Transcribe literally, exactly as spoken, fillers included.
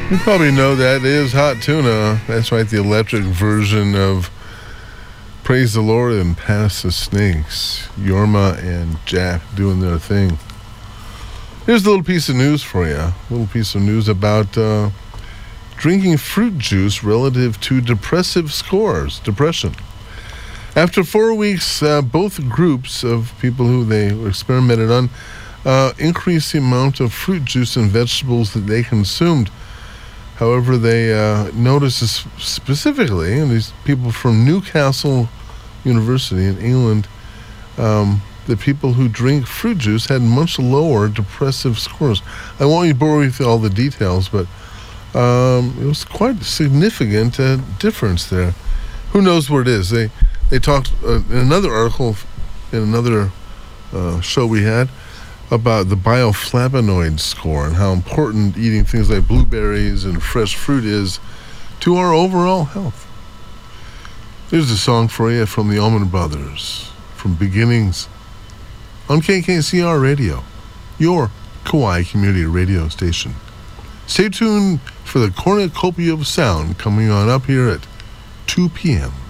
You probably know that is Hot Tuna. That's right, the electric version of Praise the Lord and Pass the Snakes. Yorma and Jack doing their thing. Here's a little piece of news for you. A little piece of news about uh, drinking fruit juice relative to depressive scores, depression. After four weeks, uh, both groups of people who they experimented on uh, increased the amount of fruit juice and vegetables that they consumed. However, they uh, noticed this specifically, and these people from Newcastle University in England, um, the people who drink fruit juice had much lower depressive scores. I won't bore you with all the details, but um, it was quite a significant uh, difference there. Who knows what it is? They they talked uh, in another article, in another uh, show we had, about the bioflavonoid score and how important eating things like blueberries and fresh fruit is to our overall health. Here's a song for you from the Allman Brothers, from Beginnings, on K K C R Radio, your Kauai community radio station. Stay tuned for the cornucopia of sound coming on up here at two p.m.